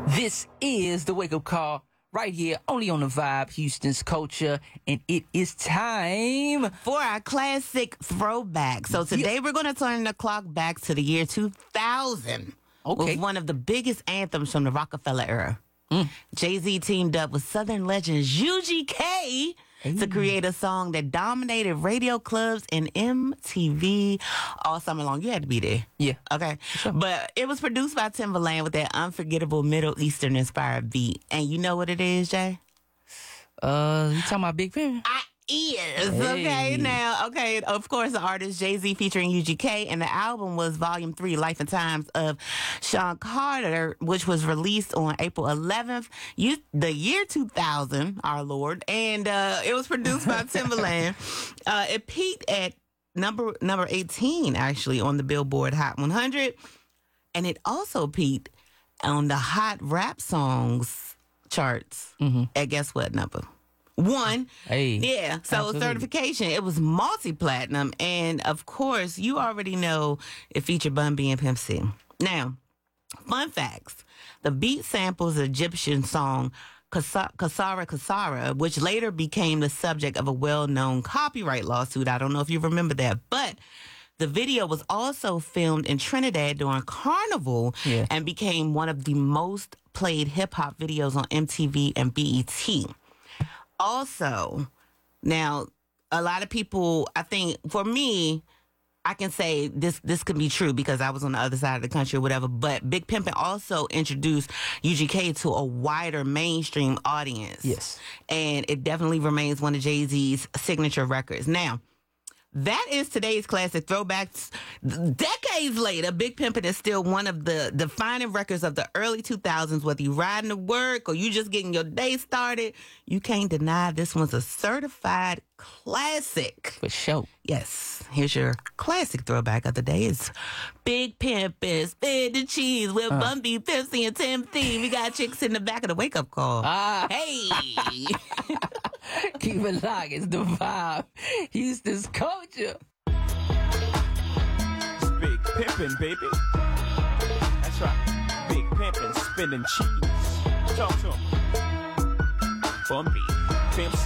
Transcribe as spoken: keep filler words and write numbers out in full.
This is the wake-up call right here, only on The Vibe, Houston's culture, and it is time for our classic throwback. So today we're going to turn the clock back to the year two thousand. Okay. With one of the biggest anthems from the Rockefeller era. Mm. Jay-Z teamed up with Southern legends U G K hey. to create a song that dominated radio clubs and M T V all summer long. You had to be there. Yeah. Okay. Sure. But it was produced by Timbaland with that unforgettable Middle Eastern inspired beat. And you know what it is, Jay? Uh, you talking about Big Pimpin'? I is. Hey. Okay, now, okay, of course, the artist Jay-Z featuring U G K, and the album was Volume three, Life and Times of Sean Carter, which was released on April eleventh, you, the year two thousand, our Lord, and uh, it was produced by Timbaland. Uh, it peaked at number number eighteen, actually, on the Billboard Hot one hundred, and it also peaked on the Hot Rap Songs charts Mm-hmm. at guess what number? One. Hey. Yeah. So Absolutely. certification, it was multi-platinum. And of course, you already know it featured Bun B and Pimp C. Now, fun facts. The beat samples the Egyptian song Kasara Kasara, which later became the subject of a well-known copyright lawsuit. I don't know if you remember that. But the video was also filmed in Trinidad during Carnival yeah. and became one of the most played hip-hop videos on M T V and B E T. Also, now, a lot of people, I think, for me, I can say this this could be true because I was on the other side of the country or whatever, but Big Pimpin' also introduced U G K to a wider mainstream audience. Yes. And it definitely remains one of Jay-Z's signature records. Now, that is today's classic throwbacks. Decades later, Big Pimpin' is still one of the defining records of the early two thousands. Whether you riding to work or you just getting your day started, you can't deny this one's a certified classic. For sure. Yes. Here's your classic throwback of the day. It's Big Pimpin', spin the cheese with uh. Bun B, Pimp C, and Tim T. We got chicks in the back of the wake-up call. Ah. Hey! Keep it locked. It's The Vibe, Houston's culture. It's Big Pimpin', baby. That's right. Big Pimpin', spinning cheese. Talk to him. Bun B, Pimp C.